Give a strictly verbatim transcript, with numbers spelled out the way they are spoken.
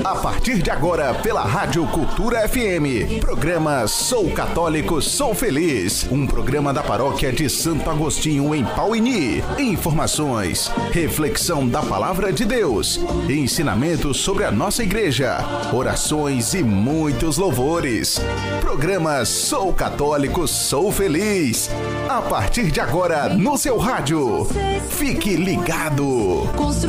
A partir de agora, pela Rádio Cultura F M, programa Sou Católico, Sou Feliz, um programa da paróquia de Santo Agostinho em Pauini. Informações, reflexão da Palavra de Deus, ensinamentos sobre a nossa igreja, orações e muitos louvores. Programa Sou Católico, Sou Feliz. A partir de agora, no seu rádio. Fique ligado.